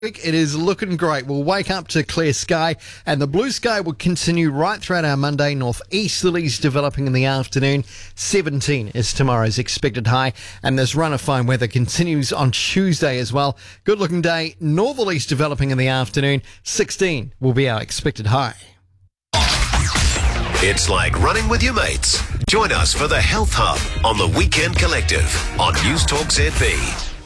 It is looking great. We'll wake up to clear sky, and the blue sky will continue right throughout our Monday. Northeasterlies developing in the afternoon. 17 is tomorrow's expected high, and this run of fine weather continues on Tuesday as well. Good looking day. Northerlies developing in the afternoon. 16 will be our expected high. It's like running with your mates. Join us for the Health Hub on the Weekend Collective on News Talk ZB.